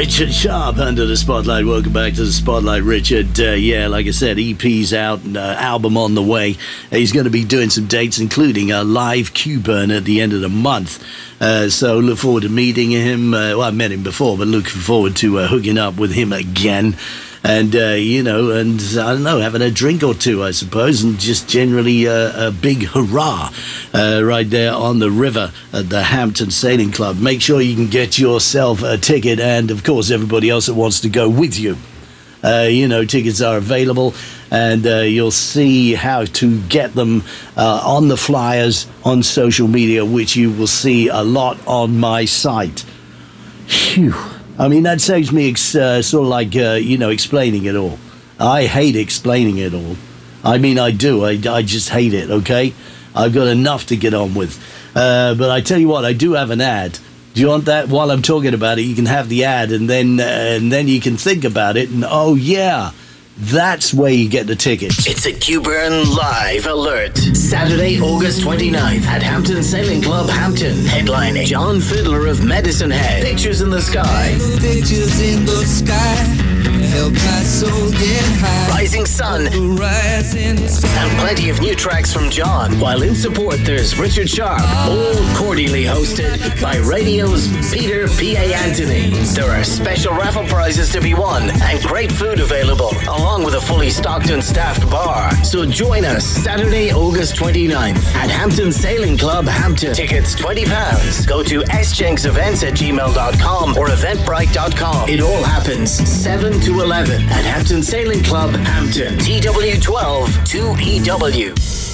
Richard Sharp under the spotlight. Welcome back to the spotlight, Richard. Like I said, EP's out, album on the way. He's going to be doing some dates, including a live Q-Burn at the end of the month. So look forward to meeting him. I met him before, but looking forward to hooking up with him again. And, and I don't know, having a drink or two, I suppose, and just generally a big hurrah right there on the river at the Hampton Sailing Club. Make sure you can get yourself a ticket, and, of course, everybody else that wants to go with you. Tickets are available, and you'll see how to get them on the flyers on social media, which you will see a lot on my site. Phew. I mean, that saves me explaining it all. I hate explaining it all. I mean, I do. I just hate it, okay? I've got enough to get on with. But I tell you what, I do have an ad. Do you want that? While I'm talking about it, you can have the ad, and then you can think about it, and oh, yeah, that's where you get the tickets. It's a Q-Burn Live Alert. Saturday, August 29th at Hampton Sailing Club, Hampton. Headlining John Fiddler of Medicine Head. Pictures in the Sky. Pictures in the sky. Help my soul get high. Rising Sun. And plenty of new tracks from John. While in support, there's Richard Sharp. All cordially hosted by radio's Peter P.A. Anthony. There are special raffle prizes to be won and great food available, along with a fully stocked and staffed bar. So join us Saturday, August 29th at Hampton Sailing Club, Hampton. Tickets £20. Go to sjinxevents@gmail.com or eventbrite.com. It all happens 7 to 11 at Hampton Sailing Club, Hampton. TW12 2EW.